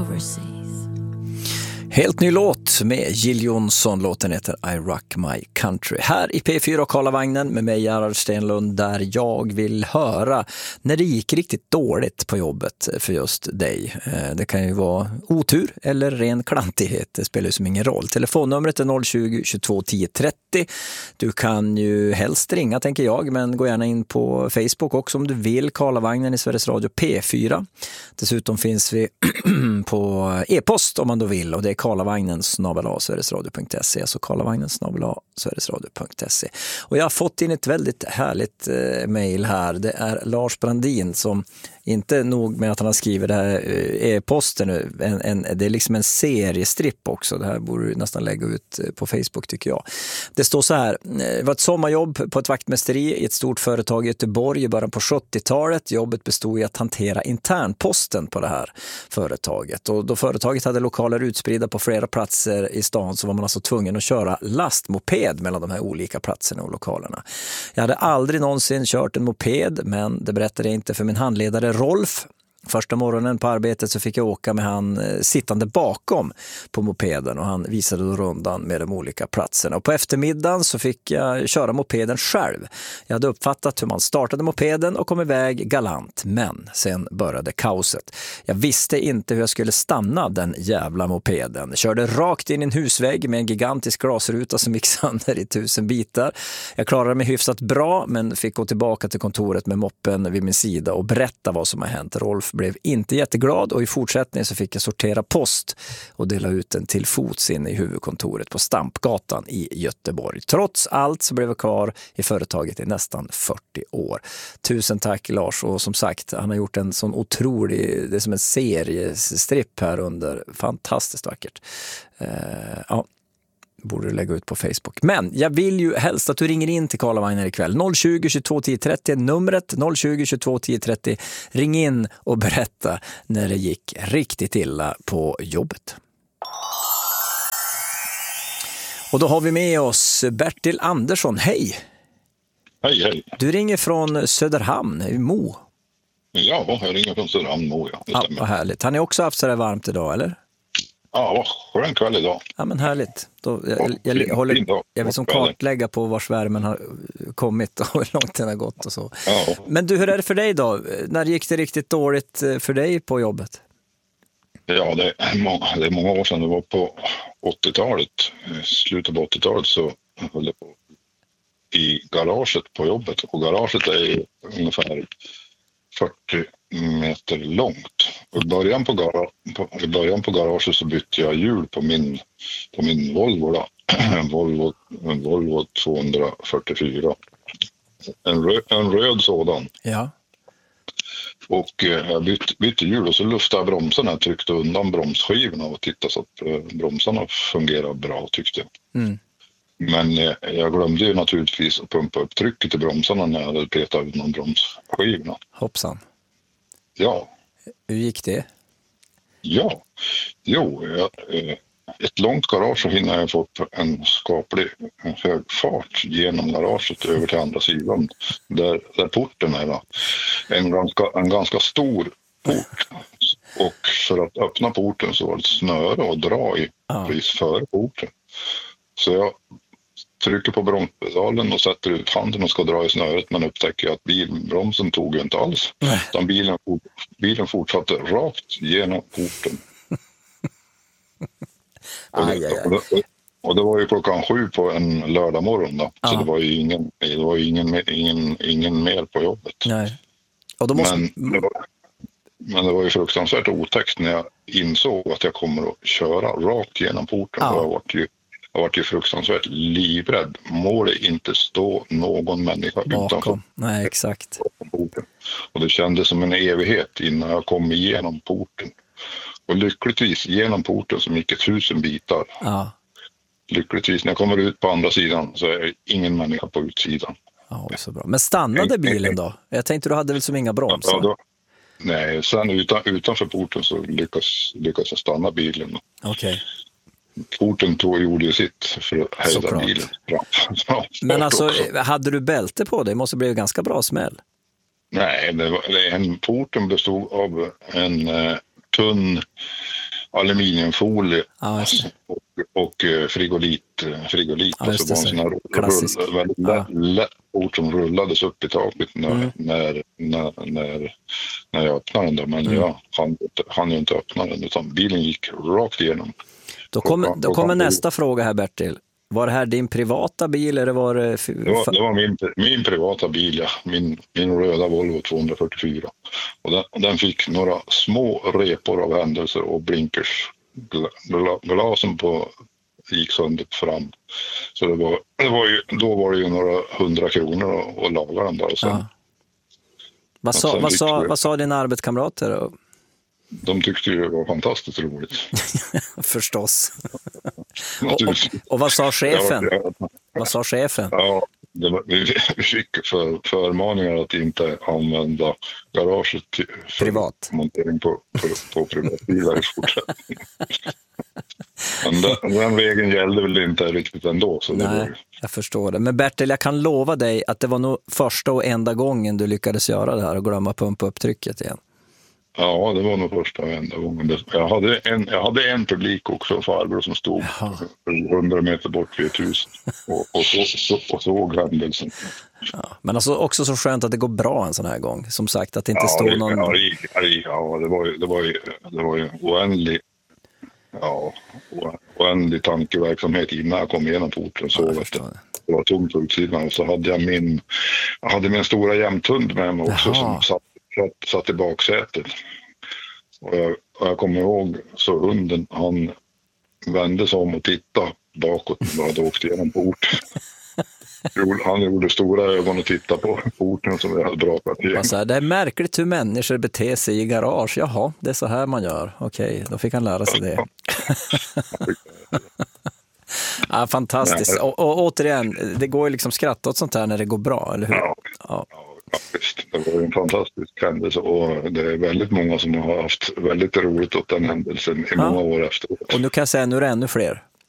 overseas. Helt ny låt med Jill Johnson. Låten heter I Rock My Country. Här i P4 och Karlavagnen med mig Gerhard Stenlund, där jag vill höra när det gick riktigt dåligt på jobbet för just dig. Det kan ju vara otur eller ren klantighet. Det spelar ju som ingen roll. Telefonnumret är 020 22 10 30. Du kan ju helst ringa, tänker jag, men gå gärna in på Facebook också om du vill. Karlavagnen i Sveriges Radio P4. Dessutom finns vi på e-post om man då vill, och det är karlavagnen@sverigesradio.se, alltså karlavagnen@sverigesradio.se. Och jag har fått in ett väldigt härligt mejl här. Det är Lars Brandin som, inte nog med att han har skrivit det här e-posten nu, det är liksom en seriestripp också. Det här borde du nästan lägga ut på Facebook, tycker jag. Det står så här: det var ett sommarjobb på ett vaktmästeri i ett stort företag i Göteborg i början på 70-talet. Jobbet bestod i att hantera internposten på det här företaget. Och då företaget hade lokaler utspridda på flera platser i stan, så var man alltså tvungen att köra lastmoped mellan de här olika platserna och lokalerna. Jag hade aldrig någonsin kört en moped, men det berättade jag inte för min handledare Rolf. Första morgonen på arbetet så fick jag åka med han sittande bakom på mopeden, och han visade då rundan med de olika platserna. Och på eftermiddagen så fick jag köra mopeden själv. Jag hade uppfattat hur man startade mopeden och kom iväg galant, men sen började kaoset. Jag visste inte hur jag skulle stanna den jävla mopeden. Jag körde rakt in i en husvägg med en gigantisk glasruta som gick sönder i 1000 bitar. Jag klarade mig hyfsat bra, men fick gå tillbaka till kontoret med moppen vid min sida och berätta vad som har hänt. Rolf blev inte jätteglad, och i fortsättningen så fick jag sortera post och dela ut den till fots in i huvudkontoret på Stampgatan i Göteborg. Trots allt så blev jag kvar i företaget i nästan 40 år. Tusen tack Lars, och som sagt, han har gjort en sån otrolig, det är som en seriestripp här under, fantastiskt vackert. Ja, borde du lägga ut på Facebook. Men jag vill ju helst att du ringer in till Karlavagnen ikväll. 020 22 10 30, numret 020 22 10 30. Ring in och berätta när det gick riktigt illa på jobbet. Och då har vi med oss Bertil Andersson. Hej! Hej, hej. Du ringer från Söderhamn, i Mo. Ja, jag ringer från Söderhamn, Mo, ja. Ja, vad härligt. Han är också haft så där varmt idag, eller? Ja, vad skön kväll idag. Ja, men härligt. Då, jag vill som kartlägga på vars värmen har kommit och hur långt den har gått och så. Ja. Men du, hur är det för dig då? När gick det riktigt dåligt för dig på jobbet? Ja, det är många år sedan. Det var på 80-talet. Slutet på 80-talet så höll jag på i garaget på jobbet. Och garaget är ungefär 40 meter långt. Och i början på garaget så bytte jag hjul på min Volvo då. En Volvo 244. En röd sådan. Ja. Och jag bytte hjul och så luftade jag bromsarna. Jag tryckte undan bromsskivorna och tittade så att bromsarna fungerar bra, tyckte jag. Mm. Men jag glömde ju naturligtvis att pumpa upp trycket i bromsarna när jag hade petat undan bromsskivorna. Hoppsan. Ja. Hur gick det? Ja. Ett långt garage så hinner jag få en skaplig hög fart genom garaget över till andra sidan. Där porten är då. En ganska stor port. Och för att öppna porten så var det ett snöre och dra i precis före porten. Så jag trycker på bromspedalen och sätter ut handen och ska dra i snöret, men upptäcker att bilbromsen tog inte alls. Utan bilen fortsatte rakt genom porten. Och det var ju 7:00 på en lördag morgon då. Så det var ju ingen mer på jobbet. Nej. Och då måste... Men det var ju fruktansvärt otäckt när jag insåg att jag kommer att köra rakt genom porten. Jag var ju fruktansvärt livrädd. Må det inte stå någon människa utanför. Nej, exakt. Och det kändes som en evighet innan jag kom igenom porten. Och lyckligtvis genom porten som gick 1000 bitar. Ja. Lyckligtvis när jag kommer ut på andra sidan så är det ingen människa på utsidan. Ja, så bra. Men stannade bilen då? Jag tänkte du hade väl som inga bromsar? Ja, nej, sen utanför porten så lyckas jag stanna bilen. Okej. Porten gjorde ju sitt för att hejda bilen. Men alltså, hade du bälte på dig? Det måste bli ganska bra smäll. Nej, porten bestod av en tunn aluminiumfolie och frigolit. Ja, Och så var en sån här klassisk. väldigt lätt port som rullades upp i taket när jag öppnade den. Då. Men jag hann ju inte öppna den, utan bilen gick rakt igenom. Då kommer nästa fråga här, Bertil. Var det här din privata bil eller var det... Det var min privata bil, ja. Min röda Volvo 244. Och den fick några små repor av händelser och blinkers. Glasen gick sönder fram. Så då var det ju några 100 kronor att laga den där. Sen. Vad sa dina arbetskamrater då? De tyckte ju det var fantastiskt roligt. Förstås. och vad sa chefen? Vad sa chefen? Ja, vi fick förmaningar att inte använda garaget för privat montering på privatbilar i fortsättningen. Men den regeln gällde väl inte riktigt ändå. Så nej, jag förstår det. Men Bertil, jag kan lova dig att det var nog första och enda gången du lyckades göra det här och glömma pumpa upp trycket igen. Ja, det var nog första och enda gången. Jag hade en publik också, farbror, som stod 100 meter bort vid ett hus och såg händelsen. Ja, men alltså också så skönt att det går bra en sån här gång. Som sagt, att det inte står någon... Ja, det var ju oändlig tankeverksamhet innan jag kom igenom porten. Det var tomt på utsidan. Och så hade jag min stora jämthund med mig också som satt i baksätet. Och jag kommer ihåg så hunden, han vände sig om och tittade bakåt och hade åkt igenom porten. Han gjorde stora ögon och tittade på porten som vi hade brakat igen. Alltså, det är märkligt hur människor beter sig i garage. Jaha, det är så här man gör. Okej, då fick han lära sig det. Ja, fantastiskt. Och återigen, det går ju liksom skratta åt sånt här när det går bra, eller hur? Ja. Visst, det var en fantastisk händelse och det är väldigt många som har haft väldigt roligt åt den händelsen i många år efter. Och nu kan jag säga, nu är det ännu fler.